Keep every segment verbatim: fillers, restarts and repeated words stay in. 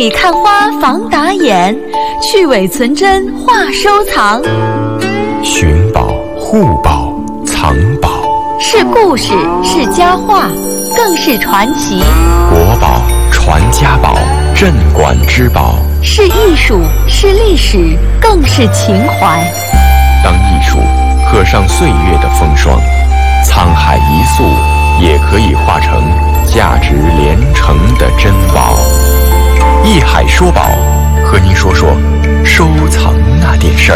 里看花防打眼，去伪存真话收藏。 寻宝、护宝、藏宝， 是故事，是佳话，更是传奇。 国宝、传家宝，镇馆之宝， 是艺术，是历史，更是情怀。 当艺术刻上岁月的风霜，沧海一粟也可以化成价值连城的珍宝。艺海说宝，和您说说收藏那点事儿。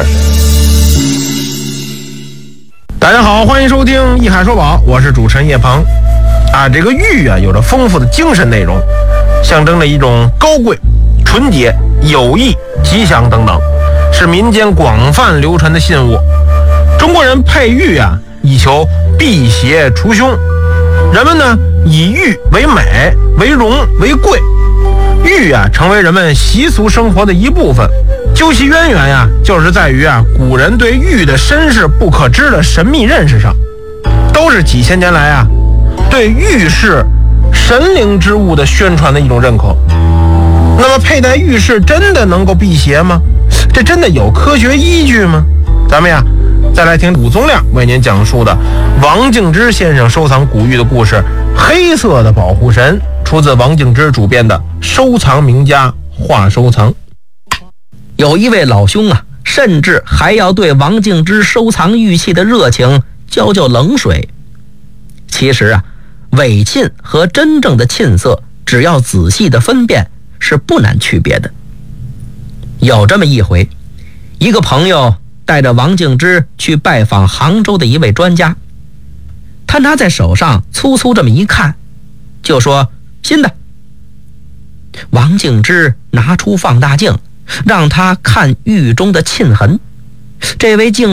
大家好，欢迎收听艺海说宝，我是主持人叶鹏。啊，这个玉啊，有着丰富的精神内容，象征着一种高贵、纯洁、友谊、吉祥等等，是民间广泛流传的信物。中国人佩玉啊，以求辟邪除凶。人们呢，以玉为美、为荣、为贵。玉啊，成为人们习俗生活的一部分。究其渊源呀、啊，就是在于啊，古人对玉的身世不可知的神秘认识上，都是几千年来啊，对玉是神灵之物的宣传的一种认可。那么佩戴玉饰真的能够辟邪吗？这真的有科学依据吗？咱们呀，再来听武宗亮为您讲述的王敬之先生收藏古玉的故事《黑色的保护神》，出自王敬之主编的《收藏名家话收藏》。 有一位老兄啊，甚至还要对王敬之收藏玉器的热情浇浇冷水。其实啊，伪沁和真正的沁色，只要仔细的分辨，是不难区别的。有这么一回，一个朋友带着王敬之去拜访杭州的一位专家，他拿在手上粗粗这么一看，就说新的。王敬之拿出放大镜，让他看玉中的沁痕。这位镜